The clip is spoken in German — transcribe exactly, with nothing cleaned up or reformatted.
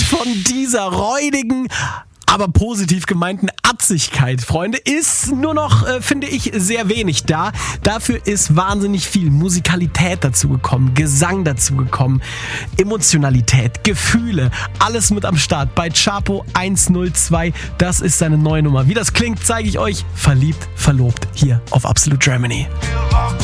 von dieser räudigen, aber positiv gemeinten Atzigkeit, Freunde, ist nur noch, äh, finde ich, sehr wenig da. Dafür ist wahnsinnig viel Musikalität dazu gekommen, Gesang dazu gekommen, Emotionalität, Gefühle, alles mit am Start bei Chapo hundertzwei. Das ist seine neue Nummer. Wie das klingt, zeige ich euch. Verliebt, verlobt, hier auf Absolute Germany.